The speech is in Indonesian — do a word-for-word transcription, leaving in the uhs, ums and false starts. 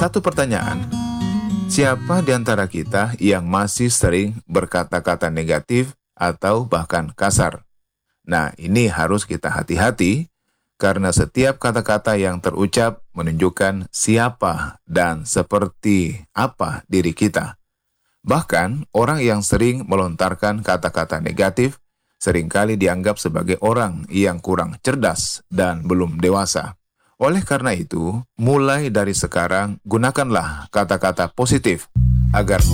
Satu pertanyaan, siapa di antara kita yang masih sering berkata-kata negatif atau bahkan kasar? Nah, ini harus kita hati-hati karena setiap kata-kata yang terucap menunjukkan siapa dan seperti apa diri kita. Bahkan, orang yang sering melontarkan kata-kata negatif seringkali dianggap sebagai orang yang kurang cerdas dan belum dewasa. Oleh karena itu, mulai dari sekarang, gunakanlah kata-kata positif agar